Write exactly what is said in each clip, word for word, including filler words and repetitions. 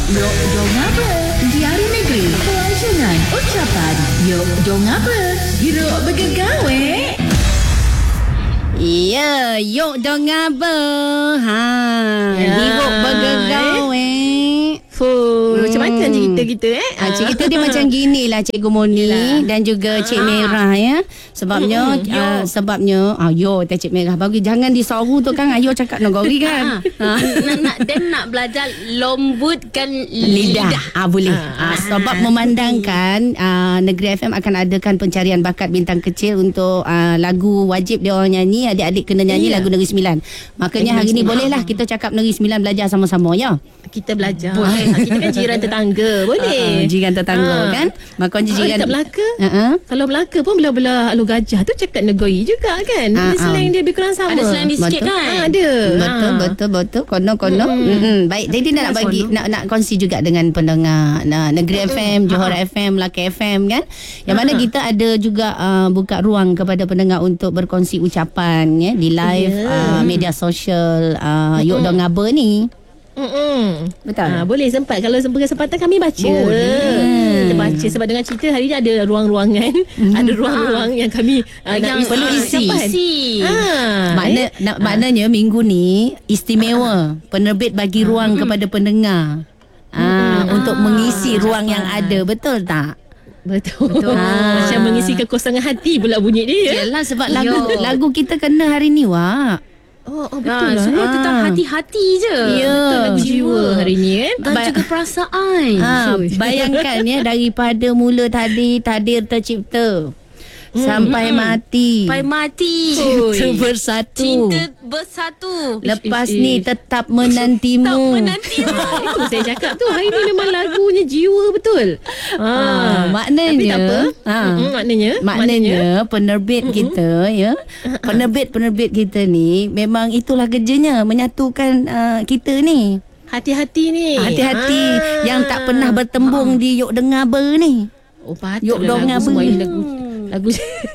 Yok dong apa? Diari Negeri Pelancongan Ucapan Yok dong apa? Hiruk bergegawe. Ya, yuk dong apa? Ha, Ya. hiruk bergegawe. Fuh, macam mana cerita kita eh? Ha, cerita dia macam gini lah Cikgu Moni Yelah. dan juga Cik Merah ya. Sebabnya Mm-mm, yo. uh, sebabnya ah yo tak Cik Merah bagi jangan disoru tu kan ayo cakap nagori kan. Ha. nak nak dan nak belajar lembutkan lidah. Lidah. Ah boleh. Ah, sebab memandangkan ah, Negeri F M akan adakan pencarian bakat bintang kecil untuk ah, lagu wajib dia orang nyanyi, adik-adik kena nyanyi Iya. lagu Negeri Sembilan. Makanya hari ni bolehlah kita cakap Negeri Sembilan belajar sama-sama ya. Kita belajar. Ha, kita kan jiran tetangga. Boleh. Uh, jiran tetangga Ah. kan. Makanya Ah, jiran dekat Melaka. Uh-uh. Kalau Melaka pun belah-belah Alur Gajah tu cakap negeri juga kan. Ah, Dia slang dia lebih kurang sama. Ada slang dia sikit Betul. kan? Ah, ada. Betul, Ah. betul, betul. Kono-kono. Mm-hmm. Baik, jadi nak bagi nak nak kongsi juga dengan pendengar nah, Negeri F M, Johor F M, Melaka F M kan. Yang mana kita ada juga uh, buka ruang kepada pendengar untuk berkongsi ucapan ya di live Ya. uh, media sosial uh, Yok Dong Aba ni. Mm-mm. Betul. Ha, boleh sempat. Kalau berkesempatan kami baca. Boleh. Kita baca sebab dengan cerita hari ni ada ruang-ruangan, ada ruang-ruang yang kami uh, nak Yang perlu ah, isi. ucapan. Isi. Ah, Makna, eh? nak, maknanya minggu ni istimewa. Penerbit bagi ruang kepada pendengar. Ah, untuk mengisi ruang yang ada. Betul tak? Betul. Betul. Macam mengisi kekosongan hati pula bunyi dia. Yalah sebab lagu Yo. lagu kita kena hari ni Wak. Oh, oh Ha, betul lah. semua Ah. tetap hati-hati je. Ya. Betul lagu jiwa hari ni kan. Dan Ba- juga perasaan. Ha, Shush. bayangkan ya daripada mula tadi takdir tercipta sampai mati. Sampai mati. Cinta bersatu. Cinta bersatu. Lepas Ish, ni ish. tetap menantimu. Tak menantimu. Itu saya cakap tu hari ni memang lagunya jiwa betul. Ah, Ha, maknanya tapi tak apa. ha. Mm-mm, maknanya Maknanya penerbit kita ya, penerbit-penerbit kita ni memang itulah kerjanya menyatukan uh, kita ni. hati-hati ni. Hati-hati Ah. yang tak pernah bertembung di Yok Dengar Ber ni. Oh patut Yuk lah dong lagu apa semua ni? ini lagu lagu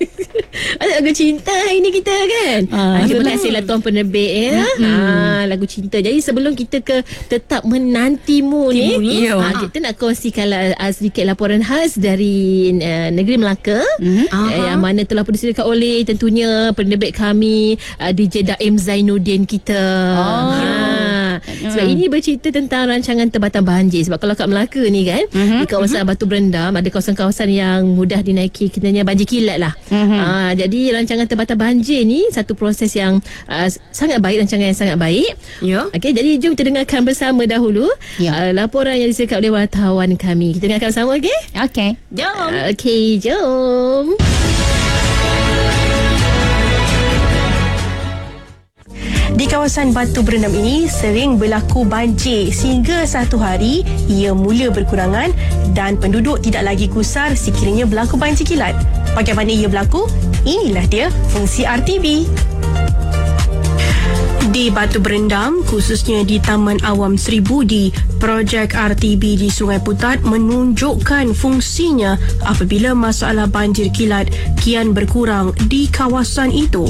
ada lagu cinta hari ni kita kan. Ah, Ah, terima betul. kasihlah tuan penerbit ya. Ah, lagu cinta. Jadi sebelum kita ke tetap menantimu ni, Ya. ah, kita nak kongsikan uh, sedikit laporan khas dari uh, negeri Melaka. Mhm. Uh, yang mana telah disedia oleh tentunya penerbit kami uh, D J Daim Zainuddin kita. Oh. Ha. Sebab ini bercerita tentang rancangan tempatan banjir. Sebab kalau kat Melaka ni kan, Mhm. di kawasan Batu Berendam ada kawasan-kawasan yang mudah dinaiki kitanya banjir kilat lah. Mhm. Ah, jadi rancangan tempatan banjir ni satu proses yang uh, sangat baik, rancangan yang sangat baik. Ya. Okey, jadi jom kita dengarkan bersama dahulu Ya. uh, laporan yang disediakan oleh wartawan kami. Kita dengarkan bersama, okey? Okey. Jom. Uh, okey, jom. Di kawasan Batu Berendam ini sering berlaku banjir sehingga satu hari ia mula berkurangan dan penduduk tidak lagi gusar sekiranya berlaku banjir kilat. Bagaimana ia berlaku? Inilah dia fungsi R T B. Di Batu Berendam, khususnya di Taman Awam Seribu di projek R T B di Sungai Putat menunjukkan fungsinya apabila masalah banjir kilat kian berkurang di kawasan itu.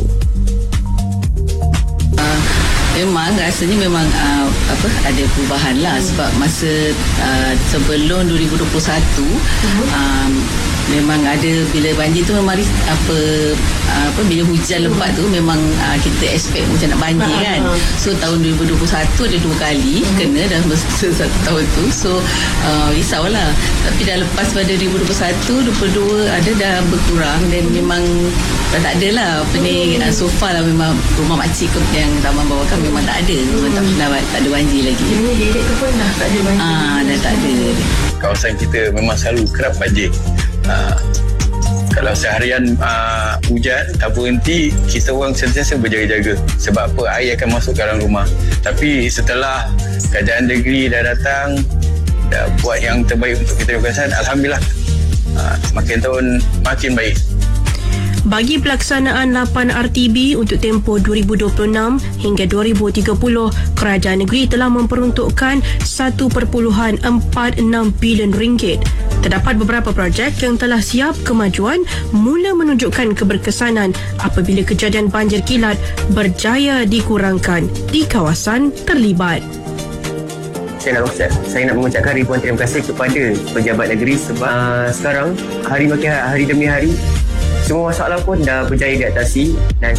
Memang rasanya memang uh, apa ada perubahan lah sebab masa uh, sebelum dua ribu dua puluh satu um, memang ada bila banjir tu memang ris- apa uh, apa bila hujan lebat tu memang uh, kita expect macam nak banjir kan. So tahun dua ribu dua puluh satu ada dua kali kena dalam masa satu tahun tu. So uh, risaulah. Tapi dah lepas pada dua ribu dua puluh satu, dua puluh dua ada dah berkurang dan memang dah tak ada lah apa ni uh, so far lah memang rumah makcik ke yang taman bawah kan memang tak ada. Memang tak pernah tak ada banjir lagi. Ini dedek tu pun dah tak ada banjir. Ah, dah tak ada. Kawasan kita memang selalu kerap banjir. Uh, kalau seharian uh, hujan tak berhenti, kita orang sentiasa berjaga-jaga sebab apa, air akan masuk ke dalam rumah. Tapi setelah kerajaan negeri dah datang, dah buat yang terbaik untuk kita di kawasan, alhamdulillah uh, makin tahun makin baik. Bagi pelaksanaan lapan R T B untuk tempoh dua ribu dua puluh enam hingga dua ribu tiga puluh, kerajaan negeri telah memperuntukkan satu perpuluhan empat enam bilion ringgit. Terdapat beberapa projek yang telah siap kemajuan mula menunjukkan keberkesanan apabila kejadian banjir kilat berjaya dikurangkan di kawasan terlibat. saya nak ucap, saya nak mengucapkan ribuan terima kasih kepada pejabat negeri sebab uh, sekarang hari makin hari demi hari semua masalah pun dah berjaya diatasi dan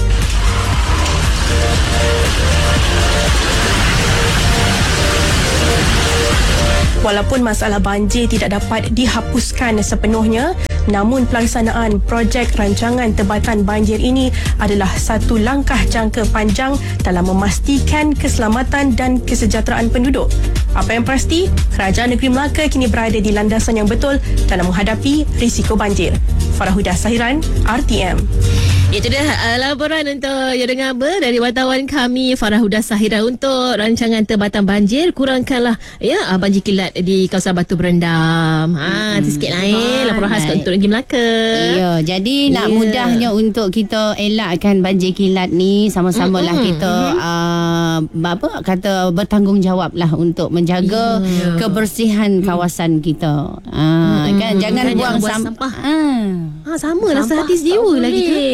Walaupun masalah banjir tidak dapat dihapuskan sepenuhnya, namun pelaksanaan projek rancangan Tempatan Banjir ini adalah satu langkah jangka panjang dalam memastikan keselamatan dan kesejahteraan penduduk. Apa yang pasti, Kerajaan Negeri Melaka kini berada di landasan yang betul dalam menghadapi risiko banjir. Farahudah Sahiran, R T M. Itu dia uh, laporan untuk Ya Dengar Apa dari wartawan kami Farahudah Sahira untuk rancangan Tempatan Banjir. Kurangkanlah ya uh, banjir kilat di kawasan Batu Berendam. Ha, hmm. sikit lah eh laporan khas untuk Negeri Melaka. Ya, jadi nak Ya. mudahnya untuk kita elakkan banjir kilat ni, sama-samalah Mm-mm. kita uh, apa kata bertanggungjawab lah untuk menjaga Ya. kebersihan kawasan kita. Ah, Mm-mm. kan jangan Kan buang jangan buang sam- sampah. Ah. Ha, sama lah sehati sejiwa lah kita.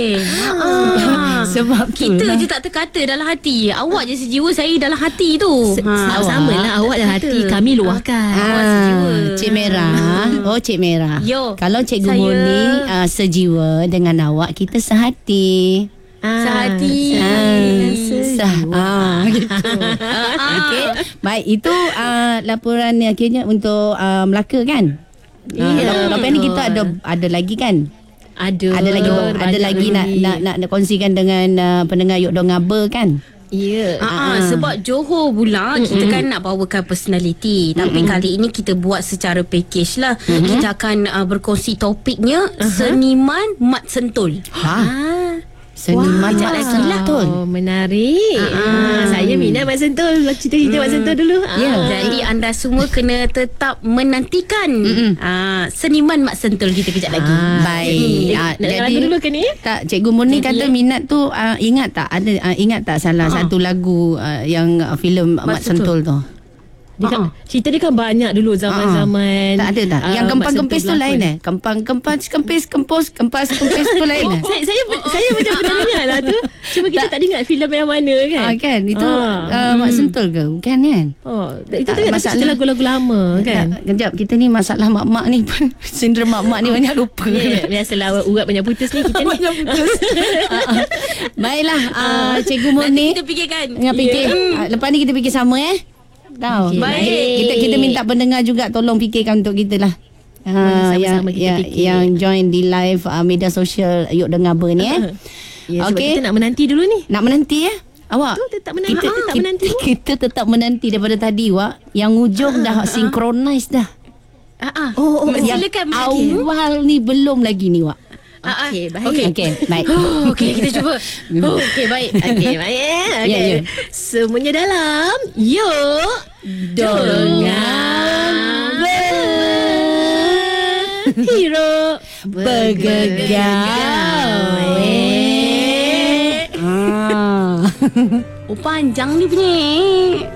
Ah. Sebab tu Kita lah. je tak terkata dalam hati. Awak je sejiwa, saya dalam hati tu. Ha, sama lah awak dah hati, kami luahkan. Ah, Cik Merah. Oh, Cik Merah. Yo, Kalau Cikgu saya- Murni uh, sejiwa dengan awak, kita sehati. Ah, Sehati. Ah, sah. Ah, gitu. Okey. Baik, itu uh, laporan yang akhirnya untuk uh, Melaka kan? Ya. Ah, lepas ni kita ada ada lagi kan? Ada. Ada lagi ada banyak lagi nak nak nak, nak kongsikan dengan uh, pendengar Yok Dong Aba kan? Ya. Ah, ah, sebab Johor pula mm-hmm. kita kan nak bawakan personality, mm-hmm. tapi kali ini kita buat secara package lah. Mm-hmm. Kita akan uh, berkongsi topiknya uh-huh. seniman Mat Sentul. Ha. Seniman Wah, Mat lagi Sentul. Oh, menarik. Ah. Ah, saya minat Mat Sentul. Cerita-cerita Mat Sentul dulu. Ya. Ah. Jadi anda semua kena tetap menantikan ah, seniman Mat Sentul kita kejap lagi. Ah. Baik. Eh, Ah, nak dengar lagu dulu ke ni? Tak, Cikgu Murni kata minat tu uh, ingat tak ada uh, ingat tak salah satu lagu uh, yang uh, filem Mat Sentul tu. Dia kan, cerita dia kan banyak dulu zaman-zaman. Tak ada tak? ah, Yang Mat kempang-kempis Sentul tu lain berlakon. eh? Kempang-kempang kempis kempus kempas kempis tu lain eh? Saya saya saya macam pernah dengar lah tu. Cuma kita tak dengar filem yang mana kan. Ah, kan? Itu Ah. uh, Mat Sentul ke? Bukan kan? Oh, itu Tak, tak masalah. masalah lagu-lagu lama kan. Tak, kejap, kita ni masalah mak-mak ni sindrom mak-mak ni banyak lupa. Ya, biasalah urat banyak putus ni kita ni. Banyak putus. Ah, ah. Baiklah, uh, Cikgu Murni. Nanti kita fikirkan. Tengah fikir. Ah, lepas ni kita fikir sama eh. Tahu. Okey, baik. Kita kita minta pendengar juga tolong fikirkan untuk kita lah. Ha, yang, sama-sama kita yang, fikir. yang join di live uh, media sosial Yok Dengar Apa ni eh. Ya, sebab Okey. kita nak menanti dulu ni. Nak menanti eh? Awak? Tu tetap menanti, kita, tetap kita, menanti. Kita tetap menanti daripada tadi, Wak. Yang ujung dah synchronize dah. Ah, ah. Oh, oh, Yang silakan menanti. awal ni belum lagi ni, Wak. Ah, ah. Okey, baik. Okey, okay, baik. Okey, kita cuba. Oh, okey, baik. Okey, baik. eh. Okey. Ya, ya. Semuanya dalam Yuk Dengar Hero Bergegar. Ah. Oh, panjang ni punya.